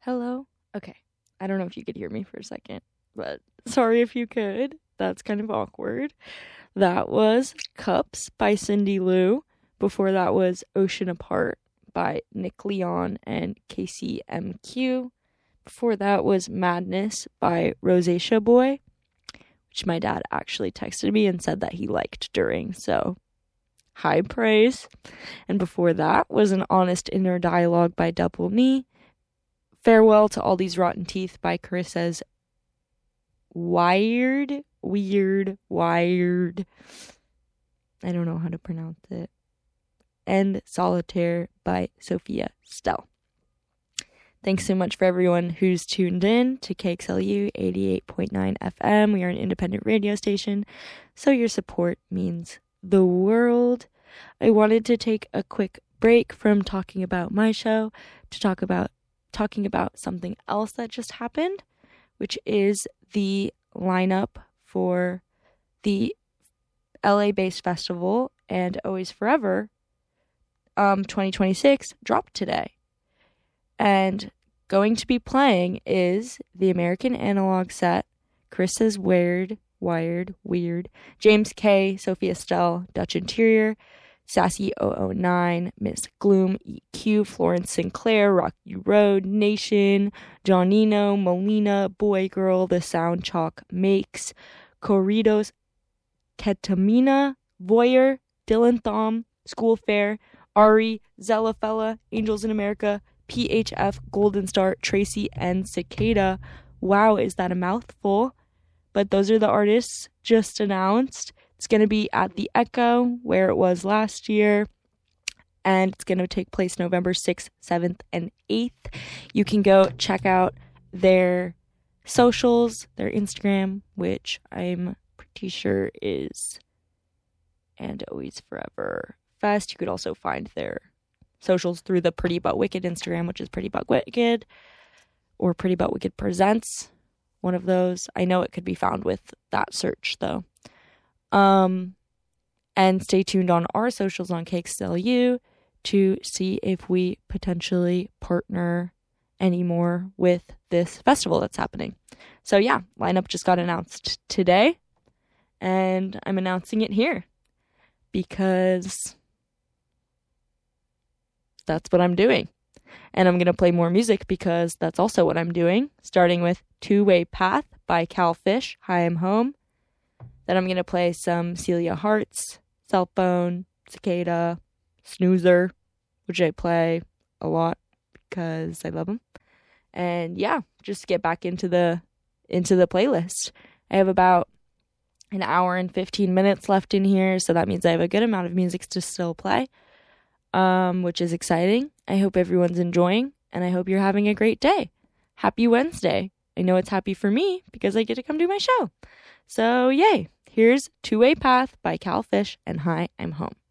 Hello? Okay. I don't know if you could hear me for a second, but sorry if you could. That's kind of awkward. That was Cups by Cindy Lou. Before that was Ocean Apart by Nick Leon and KCMQ. Before that was Madness by Rosacea Boy, which my dad actually texted me and said that he liked during, so high praise. And before that was An Honest Inner Dialogue by Double Knee. Farewell to All These Rotten Teeth by Carissa's Wired. I don't know how to pronounce it. And Solitaire by Sophia Stell. Thanks so much for everyone who's tuned in to KXLU 88.9 FM. We are an independent radio station, so your support means the world. I wanted to take a quick break from talking about my show to talking about something else that just happened, which is the lineup for the LA-based festival and Always Forever 2026 dropped today. And going to be playing is the American Analog Set, Carissa's Wired, James K, Sophia Stell, Dutch Interior, Sassy 009, Miss Gloom, EQ, Florence Sinclair, Rocky Road, Nation, Johnino, Molina, Boy Girl, The Sound Chalk Makes, Corridos, Ketamina, Voyeur, Dylan Thom, School Fair, Ari, Zellafella, Angels in America, PHF, Golden Star, Tracy, and Cicada. Wow, is that a mouthful? But those are the artists just announced. It's going to be at the Echo, where it was last year, and it's going to take place November 6th, 7th, and 8th. You can go check out their socials, their Instagram, which I'm pretty sure is And Always Forever Fest. You could also find their socials through the Pretty But Wicked Instagram, which is Pretty But Wicked, or Pretty But Wicked Presents, one of those. I know it could be found with that search, though. And stay tuned on our socials on KXLU to see if we potentially partner anymore with this festival that's happening. So yeah, lineup just got announced today, and I'm announcing it here because that's what I'm doing. And I'm going to play more music because that's also what I'm doing, starting with Two-Way Path by Cal Fish, Hi, I'm Home. Then I'm going to play some Celia Hart's, Cell Phone, Cicada, Snoozer, which I play a lot because I love them. And yeah, just get back into the playlist. I have about an hour and 15 minutes left in here, so that means I have a good amount of music to still play, which is exciting. I hope everyone's enjoying, and I hope you're having a great day. Happy Wednesday. I know it's happy for me because I get to come do my show. So yay. Here's Two-Way Path by Cal Fish and Hi, I'm Home.